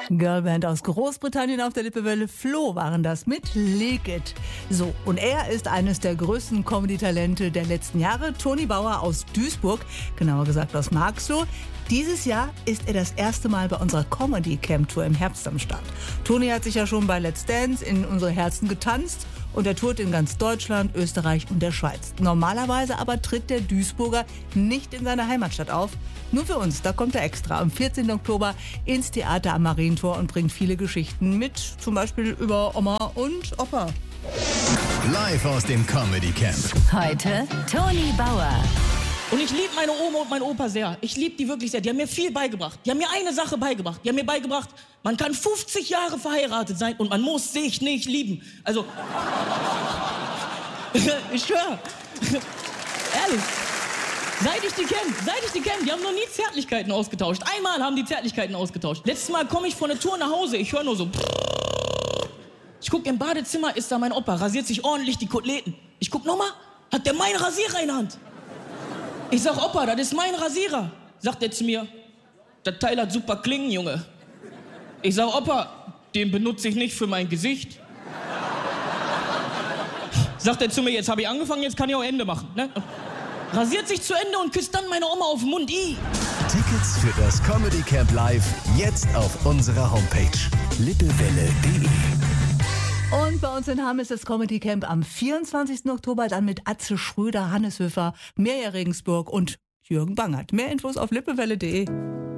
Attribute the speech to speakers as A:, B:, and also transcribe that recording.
A: Girlband aus Großbritannien auf der Lippewelle. Flo waren das mit Leg It. So, und er ist eines der größten Comedy-Talente der letzten Jahre. Toni Bauer aus Duisburg, genauer gesagt aus Marxloh. Dieses Jahr ist er das erste Mal bei unserer Comedy-Camp-Tour im Herbst am Start. Toni hat sich ja schon bei Let's Dance in unsere Herzen getanzt und er tourt in ganz Deutschland, Österreich und der Schweiz. Normalerweise aber tritt der Duisburger nicht in seiner Heimatstadt auf. Nur für uns, da kommt er extra am 14. Oktober ins Theater am Marientor und bringt viele Geschichten mit, zum Beispiel über Oma und Opa.
B: Live aus dem Comedy Camp.
C: Heute Toni Bauer.
D: Und ich liebe meine Oma und meinen Opa sehr. Ich liebe die wirklich sehr. Die haben mir viel beigebracht. Die haben mir eine Sache beigebracht. Die haben mir beigebracht, man kann 50 Jahre verheiratet sein und man muss sich nicht lieben. Also, ich schwöre. Ehrlich. Seit ich die kenne, die haben noch nie Zärtlichkeiten ausgetauscht. Einmal haben die Zärtlichkeiten ausgetauscht. Letztes Mal komme ich von der Tour nach Hause, ich höre nur so. Ich gucke im Badezimmer, ist da mein Opa, rasiert sich ordentlich die Koteletten. Ich guck nochmal, hat der meinen Rasierer in der Hand. Ich sag, Opa, das ist mein Rasierer. Sagt er zu mir, das Teil hat super Klingen, Junge. Ich sag, Opa, den benutze ich nicht für mein Gesicht. Sagt er zu mir, jetzt habe ich angefangen, jetzt kann ich auch Ende machen. Ne? Rasiert sich zu Ende und küsst dann meine Oma auf den Mund.
B: Tickets für das Comedy Camp Live jetzt auf unserer Homepage lippewelle.de.
A: Und bei uns in Hamm ist das Comedy Camp am 24. Oktober, dann mit Atze Schröder, Hannes Höfer, Mirja Regensburg und Jürgen Bangert. Mehr Infos auf lippewelle.de.